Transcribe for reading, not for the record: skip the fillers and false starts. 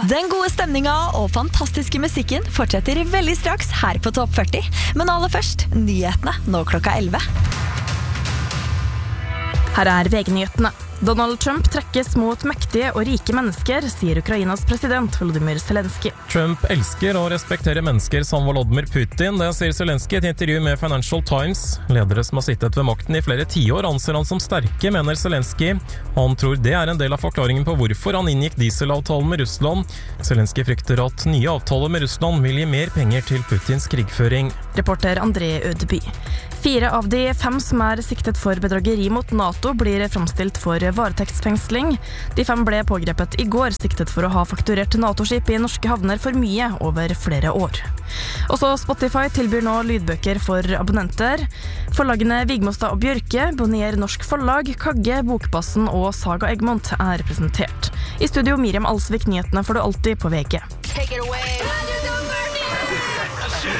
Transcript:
Den gode stemninga og fantastiske musikken fortsetter veldig straks her på Topp 40. Men aller først, nyhetene nå klokka 11. Her er VG-nyhetene. Donald Trump trekkes mot mektige og rike mennesker, sier Ukrainas president Volodymyr Zelensky. Trump elsker og respekterer mennesker som Volodymyr Putin. Det sier Zelensky i et intervju med Financial Times. Ledere som har sittet ved makten i flere tiår anser han som sterke, mener Zelensky. Han tror det er en del av forklaringen på hvorfor han inngikk dieselavtalen med Russland. Zelensky frykter at nye avtaler med Russland vil gi mer penger til Putins krigføring. Reporter André Ødeby. 4 av de 5 som er siktet for bedrageri mot NATO blir fremstilt for varetektsfengsling. De 5 ble pågrepet i går, siktet for å ha fakturert NATO-skip i norske havner for mye over flere år. Også Spotify tilbyr nå lydbøker for abonnenter. Forlagene Vigmostad og Bjørke, Bonnier Norsk Forlag, Kagge, Bokbassen og Saga Egmont er presentert. I studio Miriam Alsvik, nyhetene får du alltid på VG.